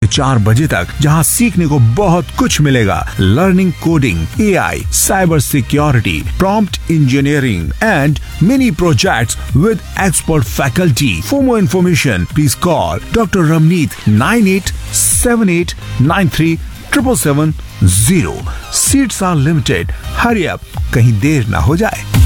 4 बजे तक, जहां सीखने को बहुत कुछ मिलेगा। Learning coding, AI, cyber security, prompt engineering and many projects with expert faculty. For more information, please call Dr. Ramneet 9878937770. Seats are limited. Hurry up, कहीं देर ना हो जाए।